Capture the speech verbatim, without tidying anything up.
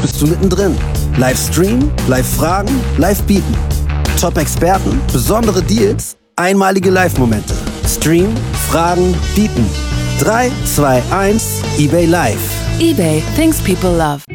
bist du mittendrin. Livestream, Live-Fragen, Live-Bieten. Top-Experten, besondere Deals, einmalige Live-Momente. Stream, Fragen, Bieten. drei, zwei, eins, eBay Live. eBay, things people love.